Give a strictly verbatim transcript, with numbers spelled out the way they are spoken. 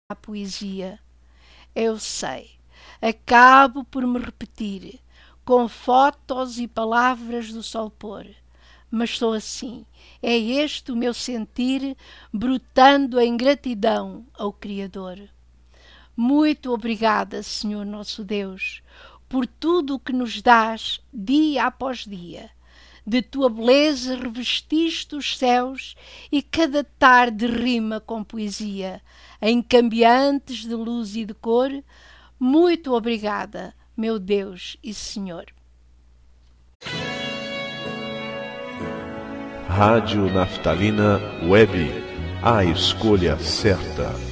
à poesia. Eu sei, acabo por me repetir, com fotos e palavras do sol pôr, mas sou assim, é este o meu sentir, brotando em gratidão ao Criador. Muito obrigada, Senhor nosso Deus, por tudo o que nos dás dia após dia. De tua beleza revestiste os céus e cada tarde rima com poesia, em cambiantes de luz e de cor. Muito obrigada, meu Deus e Senhor. Rádio Naftalina Web, a escolha certa.